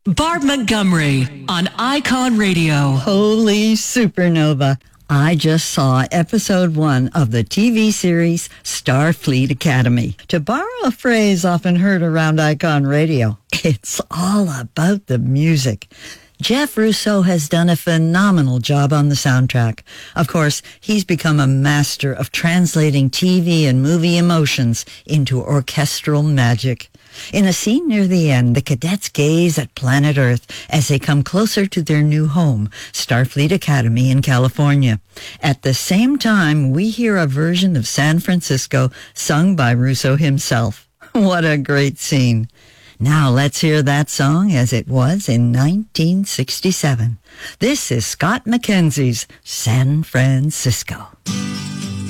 Barb Montgomery on Icon Radio. Holy supernova. I just saw episode 1 of the TV series Starfleet Academy. To borrow a phrase often heard around Icon Radio, it's all about the music. Jeff Russo has done a phenomenal job on the soundtrack. Of course, he's become a master of translating TV and movie emotions into orchestral magic. In a scene near the end, the cadets gaze at planet Earth as they come closer to their new home, Starfleet Academy in California. At the same time, we hear a version of San Francisco sung by Russo himself. What a great scene. Now let's hear that song as it was in 1967. This is Scott McKenzie's San Francisco.